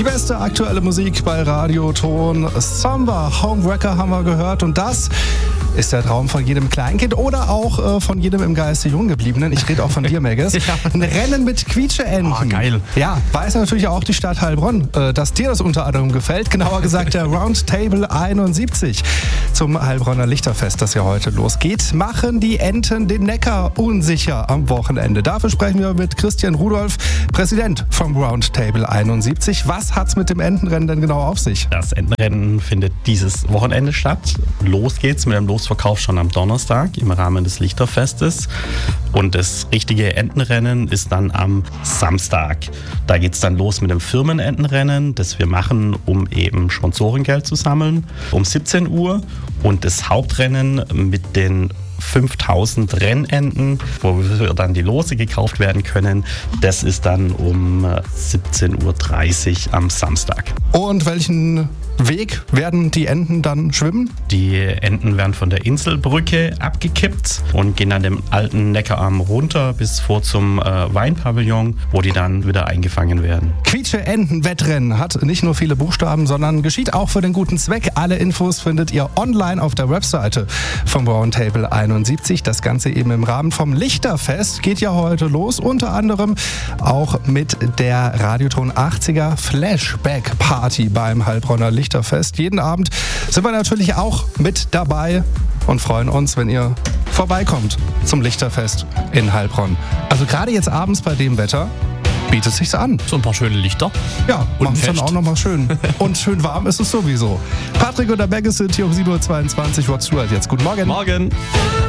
Die beste aktuelle Musik bei Radioton. Samba, Homewrecker haben wir gehört. Und das ist der Traum von jedem Kleinkind oder auch von jedem im Geiste Junggebliebenen. Ich rede auch von dir, Megges. Ja. Ein Rennen mit Quietscheenten. Oh, geil. Ja, weiß natürlich auch die Stadt Heilbronn, dass dir das unter anderem gefällt. Genauer gesagt der Roundtable 71 zum Heilbronner Lichterfest, das ja heute losgeht. Machen die Enten den Neckar unsicher am Wochenende? Dafür sprechen wir mit Christian Rudolph, Präsident vom Roundtable 71. Was hat's mit dem Entenrennen denn genau auf sich? Das Entenrennen findet dieses Wochenende statt. Los geht's mit dem Losverkauf schon am Donnerstag im Rahmen des Lichterfestes. Und das richtige Entenrennen ist dann am Samstag. Da geht's dann los mit dem Firmenentenrennen, das wir machen, um eben Sponsorengeld zu sammeln, um 17 Uhr. Und das Hauptrennen mit den 5000 Rennenten, wo dann die Lose gekauft werden können. Das ist dann um 17.30 Uhr am Samstag. Und welchen Weg werden die Enten dann schwimmen? Die Enten werden von der Inselbrücke abgekippt und gehen dann den alten Neckararm runter bis vor zum Weinpavillon, wo die dann wieder eingefangen werden. Quietsche-Enten-Wettrennen hat nicht nur viele Buchstaben, sondern geschieht auch für den guten Zweck. Alle Infos findet ihr online auf der Webseite vom Roundtable 71. Das Ganze eben im Rahmen vom Lichterfest. Geht ja heute los, unter anderem auch mit der Radioton 80er Flashback Party beim Heilbronner Lichterfest. Jeden Abend sind wir natürlich auch mit dabei und freuen uns, wenn ihr vorbeikommt zum Lichterfest in Heilbronn. Also gerade jetzt abends bei dem Wetter bietet sich's an. So ein paar schöne Lichter. Ja, Und machen es dann Fest. auch nochmal schön. Und schön warm ist es sowieso. Patrick und der Megges sind hier um 7.22 Uhr. Rod Stewart jetzt. Guten Morgen. Morgen.